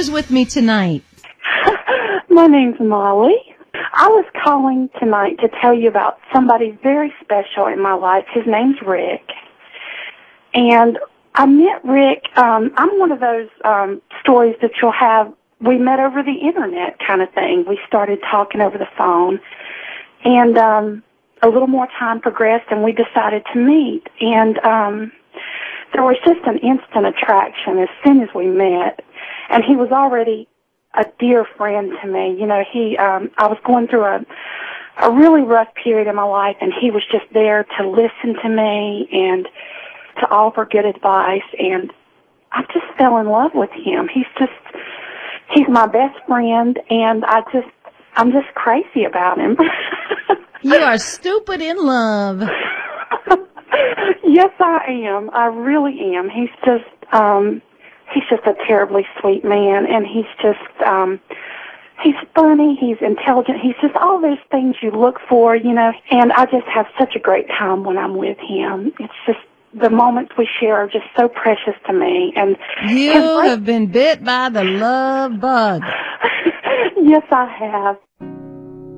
who's with me tonight? My name's Molly. I was calling tonight to tell you about somebody very special in my life. His name's Rick. And I met Rick. I'm one of those stories that you'll have, we met over the internet kind of thing. We started talking over the phone. And a little more time progressed, and we decided to meet. And there was just an instant attraction as soon as we met. And he was already a dear friend to me. You know, I was going through a really rough period in my life, and he was just there to listen to me and to offer good advice. And I just fell in love with him. He's my best friend, and I'm just crazy about him. You are stupid in love. Yes, I am. I really am. He's just a terribly sweet man, and he's funny, he's intelligent, he's just all those things you look for, you know, and I just have such a great time when I'm with him. It's just, the moments we share are just so precious to me. And you have been bit by the love bug. Yes, I have.